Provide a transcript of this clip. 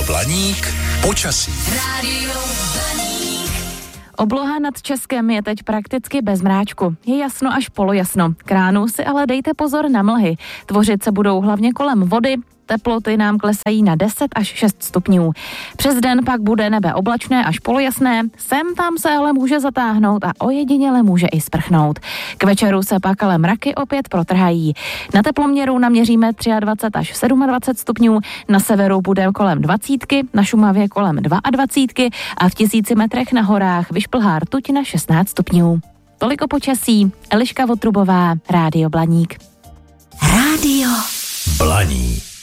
Blaník počasí. Rádio Blaník. Obloha nad Českem je teď prakticky bez mráčku. Je jasno až polojasno. K ránu si ale dejte pozor na mlhy. Tvořit se budou hlavně kolem vody. Teploty nám klesají na 10 až 6 stupňů. Přes den pak bude nebe oblačné až polojasné, sem tam se ale může zatáhnout a ojediněle může i sprchnout. K večeru se pak ale mraky opět protrhají. Na teploměru naměříme 23 až 27 stupňů, na severu bude kolem 20, na Šumavě kolem 22 a v 1000 metrech na horách vyšplhá rtuť na 16 stupňů. Toliko počasí, Eliška Votrubová, Rádio Blaník. Rádio Blaník.